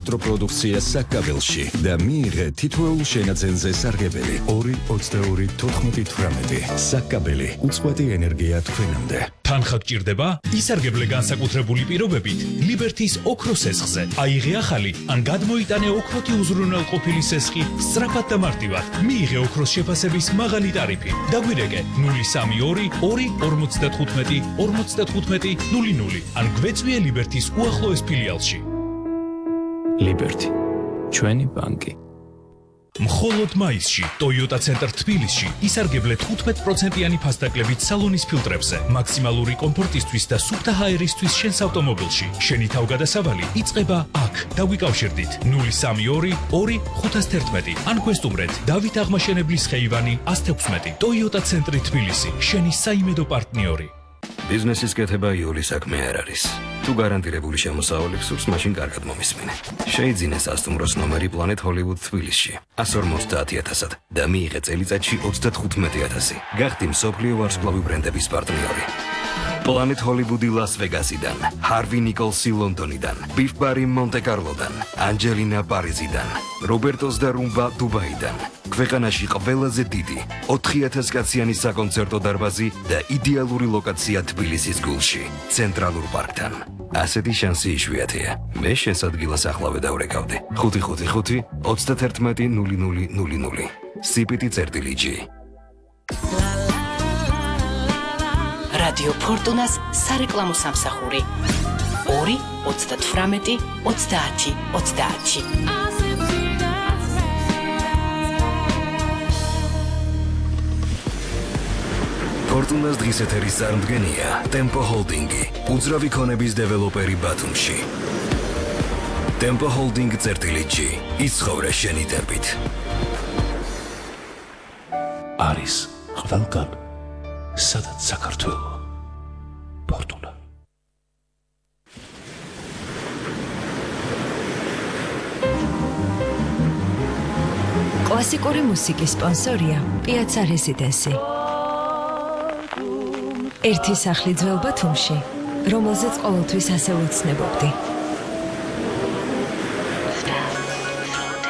Პროდუქცია საკაბელში და მიიღე თითოეულ შენაძენზე სარგებელი 2-22-14-18 საკაბელი უწყვეტი ენერგია თქვენამდე თანხა გჭირდება ისარგებლე განსაკუთრებული პირობებით ლიბერთის ოქროს სესხზე აიღე ახალი ან გადმოიტანე ოქროთი უზრუნველყოფილი სესხი სწრაფად და მარტივად მიიღე ოქროს შეფასების მაღალი ტარიფი დაგვირეკე 032 2 55 00 ან გვეწვიე ლიბერთის უახლოეს ფილიალში Liberty, ჩვენი ბანკი. მხოლოდ მაისში, Toyota Center თბილისში ისარგებლე 15%-იანი ფასდაკლებით სალონის ფილტრებზე, მაქსიმალური კომფორტისთვის და სუფთა ჰაერისთვის შენს ავტომობილში. შენი თავგადასავალი იწყება აქ. დავიკავშირდით 032 2 511 ან გვესტუმრეთ დავით აღმაშენებლის ხეივანი 116 Toyota Center თბილისი, შენი საიმედო პარტნიორი. Business-ის კეთება იული საქმე არ არის. თუ გარანტირებული შემოსავალი გსურს, მაშინ კარგად მომისმინე. შეიძინე სასტუმროს ნომერი Planet Hollywood თბილისში 150,000-ად და მიიღე წელიწადში 35,000. გახდი მსოფლიო ვარსკვლავი ბრენდების პარტნიორი. Planet Hollywood Las Vegas-იდან, Harvey Nichols London-იდან, Biff Barry Monte-Carlo-დან, Angelina Paris-იდან, Robertos და Rumba Dubai-დან. ქვეყანაში ყველაზე დიდი 4000 კაციანი საკონცერტო დარბაზი და იდეალური ლოკაცია თბილისის გულში, ცენტრალურ პარკთან. ასეთი შანსი იშვიათია. მე შენს ადგილას ახლავე დავრეკავდი. 555 31 0000. CPT-G. რადიო ფორტუნას სარეკლამო სამსახური 2 38 30 30. ფორტუნას დღის ეთერის წარმდგენია Tempo Holding-ი, უძრავი ქონების დეველოპერი ბათუმში. Tempo Holding წერტილი-G, იცხოვრე შენი ტემპით. არის ყველგან, სადაც საქართველო. ფორტუნა. კლასიკური მუსიკის სპონსორია Piazza Residency. ერთი სახლი ძველ ბათუმში, რომელზეც ყოველთვის ასე ვუცნებობდი.